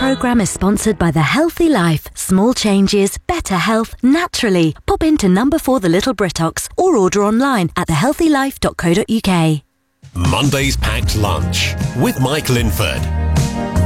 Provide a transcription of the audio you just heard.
programme is sponsored by The Healthy Life. Small changes, better health, naturally. Pop into number 4 The Little Britox or order online at thehealthylife.co.uk. Monday's Packed Lunch with Mike Linford.